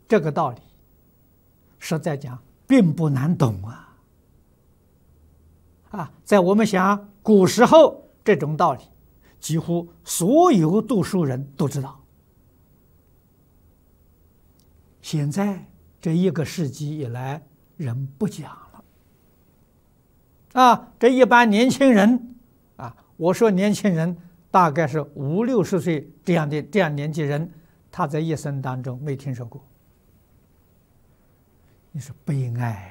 这个道理，实在讲并不难懂在我们想古时候这种道理，几乎所有读书人都知道。现在这1个世纪以来，人不讲了这一般年轻人我说年轻人大概是50、60岁这样年纪人，他在一生当中没听说过。你说悲哀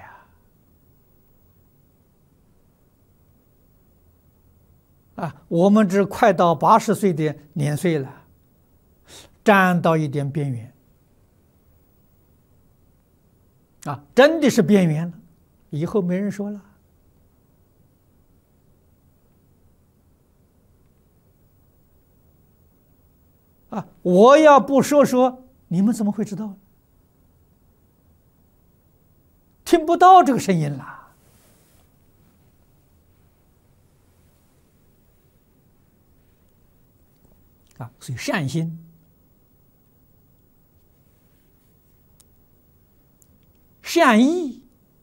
我们这快到80岁的年岁了，沾到一点边缘真的是边缘了，以后没人说了我要不说，你们怎么会知道？听不到这个声音了所以善心善意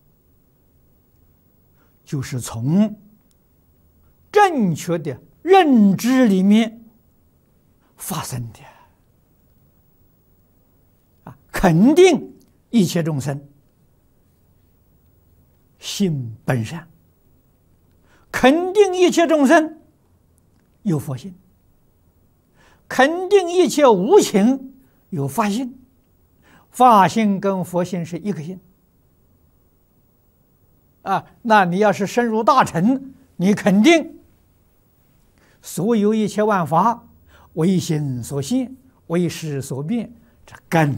就是从正确的认知里面发生的肯定一切众生性本善，肯定一切众生有佛性，肯定一切无情有法性，法性跟佛性是一个性那你要是深入大乘，你肯定所有一切万法为心所现，为识所变，这根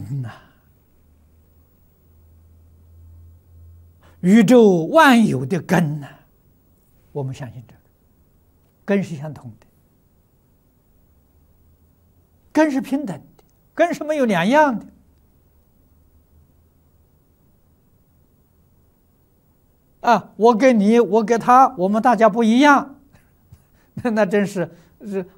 宇宙万有的根我们相信这个根是相同的，根是平等的，根是没有两样的我跟你，我跟他，我们大家不一样，那真是